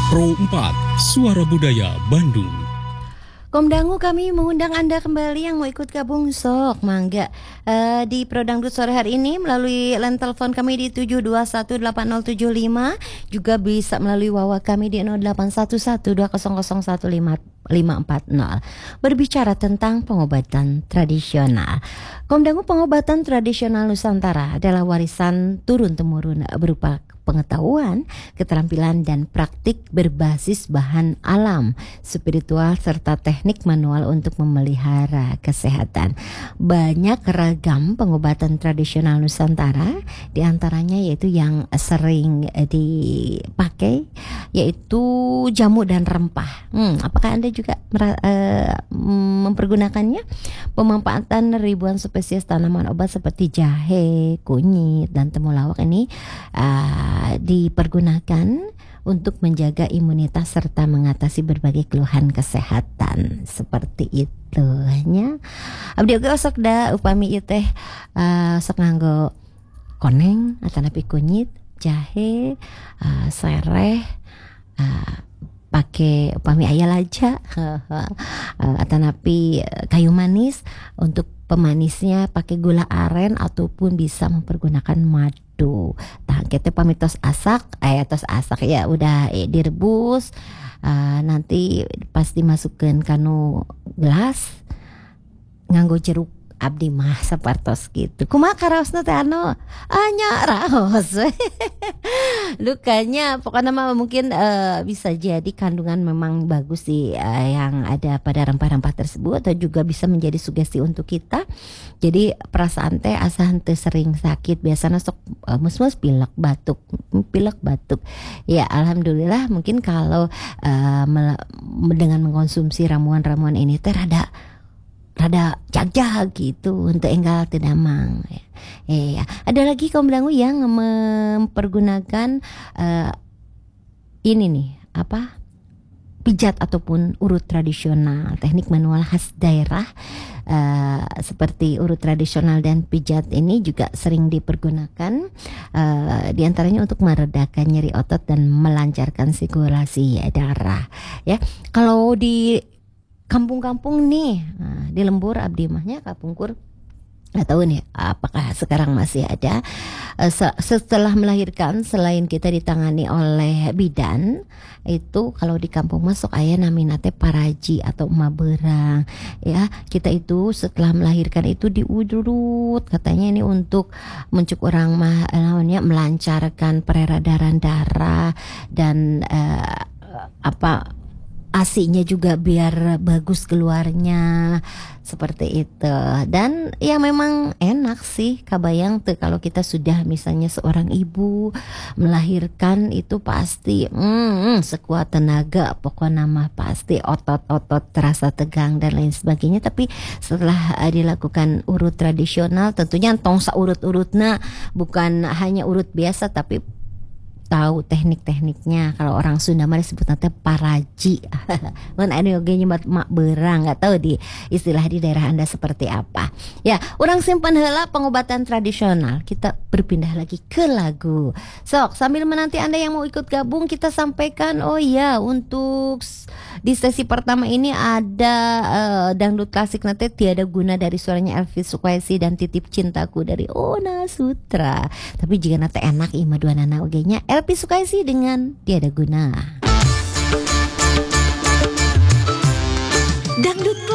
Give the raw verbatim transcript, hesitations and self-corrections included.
Pro empat, Suara Budaya Bandung. Komdangu, kami mengundang Anda kembali yang mau ikut gabung sok mangga uh, di Pro Dangdut sore hari ini melalui line telepon kami di tujuh dua satu delapan nol tujuh lima, juga bisa melalui wawa kami di nol delapan satu satu dua nol nol satu lima lima empat nol. Berbicara tentang pengobatan tradisional. Komdangu, pengobatan tradisional Nusantara adalah warisan turun-temurun berupa pengetahuan, keterampilan, dan praktik berbasis bahan alam, spiritual, serta teknik manual untuk memelihara kesehatan. Banyak ragam pengobatan tradisional Nusantara, diantaranya yaitu yang sering dipakai, yaitu jamu dan rempah. Hmm, apakah Anda juga uh, mempergunakannya? Pemanfaatan ribuan spesies tanaman obat seperti jahe, kunyit, dan temulawak ini uh, dipergunakan untuk menjaga imunitas serta mengatasi berbagai keluhan kesehatan seperti itu nya. Abdi oge sok da upami ieu teh uh, sok nganggo koneng atanapi kunyit, jahe, uh, sereh, uh, pakai upami aya laja uh, atanapi kayu manis. Untuk pemanisnya pakai gula aren ataupun bisa mempergunakan madu. Tah kita pamitos asak, eh tos asak ya udah eh, direbus, uh, nanti pas dimasukkan kanu gelas nganggo jeruk abdi mah sapartos gitu. Kumaha karaosna teh anu anya raos. Lukanya pokoknya mah mungkin uh, bisa jadi kandungan memang bagus sih uh, yang ada pada rempah-rempah tersebut, atau juga bisa menjadi sugesti untuk kita. Jadi perasaan teh asa henteu sering sakit, biasanya sok uh, mus-mus pilek batuk, pilek batuk. Ya alhamdulillah mungkin kalau uh, mel- dengan mengkonsumsi ramuan-ramuan ini teh rada rada jag-jag gitu untuk enggal teu damang. Eh, ada lagi kaum dangu yang mempergunakan uh, ini nih, apa? Pijat ataupun urut tradisional, teknik manual khas daerah uh, seperti urut tradisional dan pijat ini juga sering dipergunakan uh, diantaranya untuk meredakan nyeri otot dan melancarkan sirkulasi darah. Ya, kalau di kampung-kampung nih, nah, di lembur abdi mahnya kapungkur, nggak tahu nih apakah sekarang masih ada. Uh, setelah melahirkan, selain kita ditangani oleh bidan, itu kalau di kampung masuk aya namina teh paraji atau emak berang. Ya, kita itu setelah melahirkan itu diurut, katanya ini untuk mencuk orang mah namanya melancarkan peredaran darah dan uh, apa asinya juga biar bagus keluarnya seperti itu. Dan ya memang enak sih, kabayang tuh kalau kita sudah misalnya seorang ibu melahirkan itu pasti mm, sekuat tenaga, pokoknya mah pasti otot-otot terasa tegang dan lain sebagainya. Tapi setelah uh, dilakukan urut tradisional, tentunya tong saurut-urutna bukan hanya urut biasa tapi tahu teknik-tekniknya. Kalau orang Sunda mah disebutnya teh paraji. Mun anu oge nyebat mak berang, enggak tahu di istilah di daerah Anda seperti apa. Ya, urang simpen heula pengobatan tradisional. Kita berpindah lagi ke lagu. Sok, sambil menanti Anda yang mau ikut gabung, kita sampaikan oh ya, untuk di sesi pertama ini ada uh, dangdut klasik nanti tiada guna dari suaranya Elvi Sukaisi dan Titip Cintaku dari Ona Sutra. Tapi jika nanti enak ima dua nana oge nya Elvi Sukaisi dengan Tiada Guna. Dangdut